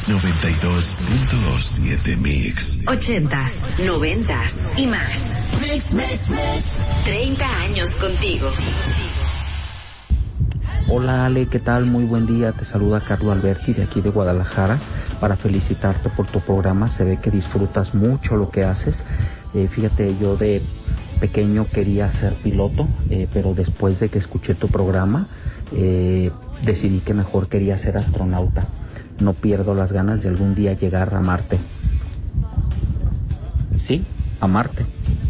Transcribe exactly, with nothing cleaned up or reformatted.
noventa y dos punto siete Mix. Ochentas, noventas y más. Mix, mix, mix. Treinta años contigo. Hola Ale, ¿qué tal? Muy buen día. Te saluda Carlos Alberti de aquí de Guadalajara para felicitarte por tu programa. Se ve que disfrutas mucho lo que haces. Eh, fíjate, yo de pequeño quería ser piloto, eh, pero después de que escuché tu programa, eh, decidí que mejor quería ser astronauta. No pierdo las ganas de algún día llegar a Marte. Sí, a Marte.